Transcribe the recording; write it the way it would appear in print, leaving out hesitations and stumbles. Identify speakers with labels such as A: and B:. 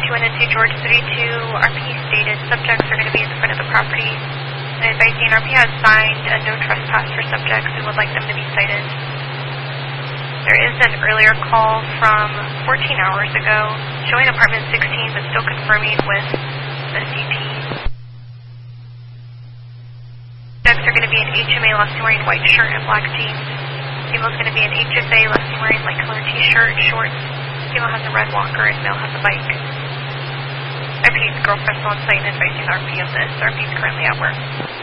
A: into George 32, RP stated subjects are going to be in front of the property, and advising RP has signed a no trespass for subjects and would like them to be cited. There is an earlier call from 14 hours ago showing apartment 16 but still confirming with the CP. Subjects are going to be an HMA last seen wearing white shirt and black jeans. Female is going to be an HFA last seen wearing light colored t-shirt, shorts. Female has a red walker and male has a bike. RP's girlfriend's on site and advising RP of this. RP is currently at work.